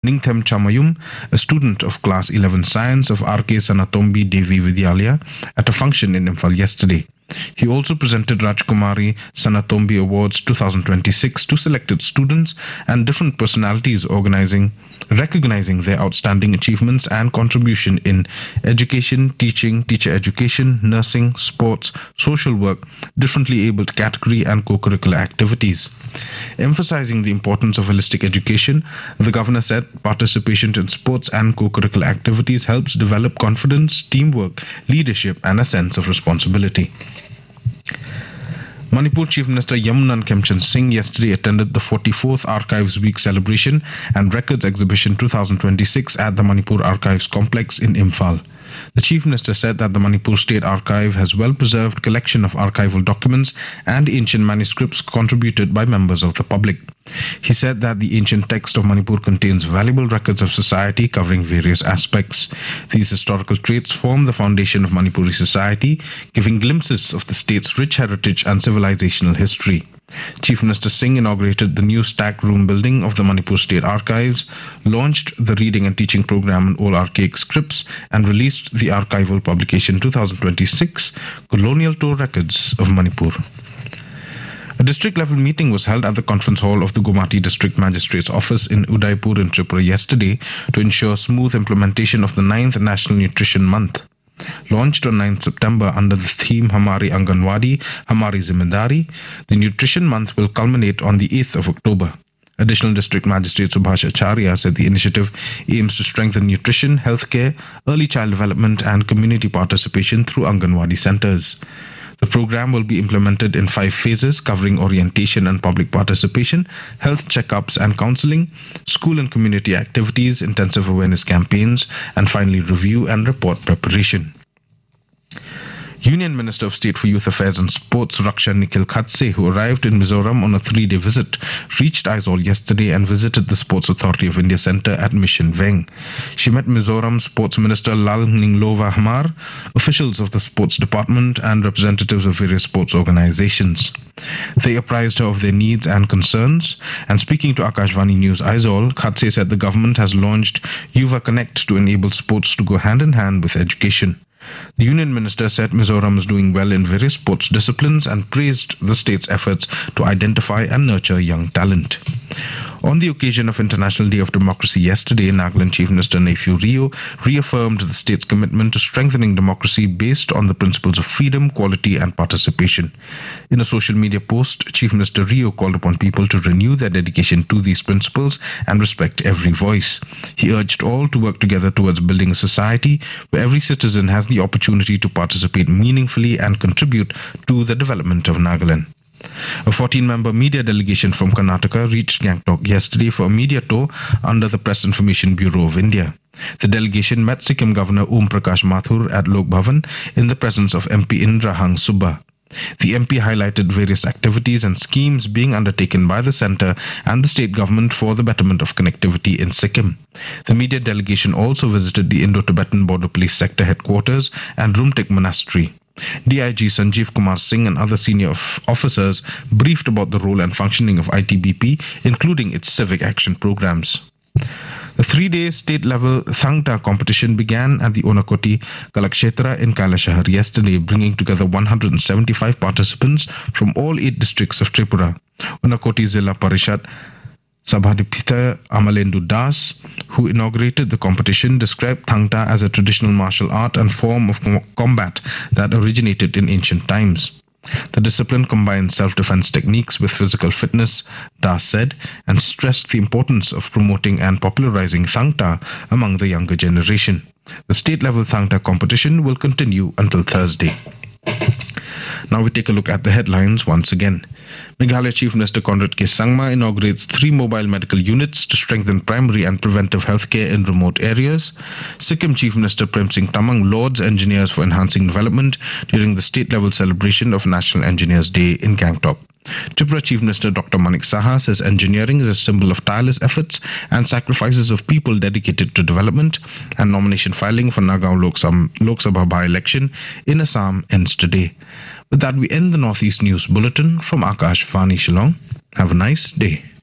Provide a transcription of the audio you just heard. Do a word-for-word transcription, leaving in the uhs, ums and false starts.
Ningthem Chamayum, a student of Class eleven Science of R K Sanatombi Devi Vidyalaya, at a function in Imphal yesterday. He also presented Rajkumari Sanatombi Awards twenty twenty-six to selected students and different personalities organizing, recognizing their outstanding achievements and contribution in education, teaching, teacher education, nursing, sports, social work, differently abled category and co-curricular activities. Emphasizing the importance of holistic education, the governor said participation in sports and co-curricular activities helps develop confidence, teamwork, leadership and a sense of responsibility. Manipur Chief Minister Yamunan Khemchand Singh yesterday attended the forty-fourth Archives Week celebration and Records Exhibition twenty twenty-six at the Manipur Archives Complex in Imphal. The Chief Minister said that the Manipur State Archive has well-preserved collection of archival documents and ancient manuscripts contributed by members of the public. He said that the ancient text of Manipur contains valuable records of society covering various aspects. These historical traits form the foundation of Manipuri society, giving glimpses of the state's rich heritage and civilizational history. Chief Minister Singh inaugurated the new stack room building of the Manipur State Archives, launched the reading and teaching program in all archaic scripts, and released the archival publication twenty twenty-six, Colonial Tour Records of Manipur. A district-level meeting was held at the conference hall of the Gumati District Magistrate's Office in Udaipur in Tripura yesterday to ensure smooth implementation of the ninth National Nutrition Month. Launched on ninth September under the theme Hamari Anganwadi, Hamari Zimmedari, the Nutrition Month will culminate on the eighth of October. Additional District Magistrate Subhash Acharya said the initiative aims to strengthen nutrition, healthcare, early child development and community participation through Anganwadi centers. The program will be implemented in five phases covering orientation and public participation, health checkups and counseling, school and community activities, intensive awareness campaigns, and finally review and report preparation. Union Minister of State for Youth Affairs and Sports Raksha Nikhil Khatse, who arrived in Mizoram on a three-day visit, reached Aizawl yesterday and visited the Sports Authority of India Centre at Mission Veng. She met Mizoram Sports Minister Lal Ninglova Hamar, officials of the Sports Department and representatives of various sports organizations. They apprised her of their needs and concerns, and speaking to Akashvani News Aizawl, Khatse said the government has launched Yuva Connect to enable sports to go hand in hand with education. The Union Minister said Mizoram is doing well in various sports disciplines and praised the state's efforts to identify and nurture young talent. On the occasion of International Day of Democracy yesterday, Nagaland Chief Minister Nephew Rio reaffirmed the state's commitment to strengthening democracy based on the principles of freedom, quality and participation. In a social media post, Chief Minister Rio called upon people to renew their dedication to these principles and respect every voice. He urged all to work together towards building a society where every citizen has the opportunity to participate meaningfully and contribute to the development of Nagaland. A fourteen-member media delegation from Karnataka reached Gangtok yesterday for a media tour under the Press Information Bureau of India. The delegation met Sikkim Governor Om Prakash Mathur at Lok Bhavan in the presence of M P Indra Hang Subba. The M P highlighted various activities and schemes being undertaken by the centre and the state government for the betterment of connectivity in Sikkim. The media delegation also visited the Indo-Tibetan Border Police Sector Headquarters and Rumtik Monastery. D I G Sanjeev Kumar Singh and other senior officers briefed about the role and functioning of I T B P, including its civic action programs. The three-day state-level Thangta competition began at the Onakoti Kalakshetra in Kailashahar yesterday, bringing together one hundred seventy-five participants from all eight districts of Tripura. Onakoti Zilla Parishad Sabhadipita Amalendu Das, who inaugurated the competition, described Thangta as a traditional martial art and form of combat that originated in ancient times. The discipline combines self-defense techniques with physical fitness, Das said, and stressed the importance of promoting and popularizing Thangta among the younger generation. The state-level Thangta competition will continue until Thursday. Now we take a look at the headlines once again. Meghalaya Chief Minister Conrad K. Sangma inaugurates three mobile medical units to strengthen primary and preventive healthcare in remote areas. Sikkim Chief Minister Prem Singh Tamang lauds engineers for enhancing development during the state-level celebration of National Engineers Day in Gangtok. Tripura Chief Minister Doctor Manik Saha says engineering is a symbol of tireless efforts and sacrifices of people dedicated to development, and nomination filing for Nagaon Lok Sabha by-election in Assam ends today. With that, we end the Northeast News Bulletin from Akashvani Shillong. Have a nice day.